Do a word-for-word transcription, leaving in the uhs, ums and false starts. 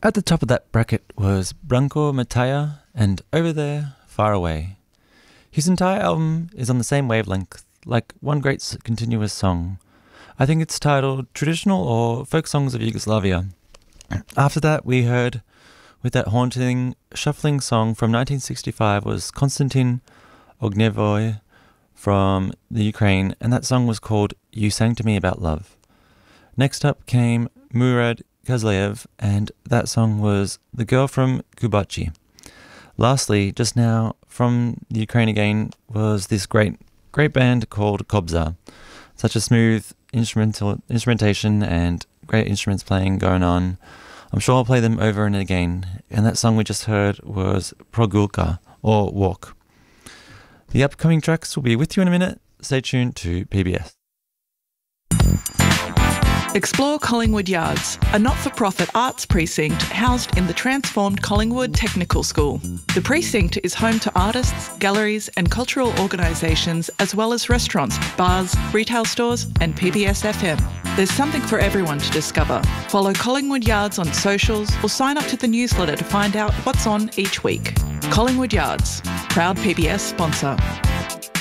At the top of that bracket was Branko Mataya and Over There, Far Away. His entire album is on the same wavelength, like one great s- continuous song. I think it's titled Traditional or Folk Songs of Yugoslavia. After that, we heard, with that haunting, shuffling song from nineteen sixty-five, was Konstantin Ognjevoy from the Ukraine, and that song was called You Sang to Me About Love. Next up came Murad Kazlaev, and that song was The Girl from Kubachi. Lastly, just now, from the Ukraine again, was this great great band called Kobza. Such a smooth instrumental instrumentation and great instruments playing going on. I'm sure I'll play them over and again. And that song we just heard was Progulka, or Walk. The upcoming tracks will be with you in a minute. Stay tuned to P B S. Explore Collingwood Yards, a not-for-profit arts precinct housed in the transformed Collingwood Technical School. The precinct is home to artists, galleries and cultural organisations, as well as restaurants, bars, retail stores and P B S F M. There's something for everyone to discover. Follow Collingwood Yards on socials or sign up to the newsletter to find out what's on each week. Collingwood Yards, proud P B S sponsor.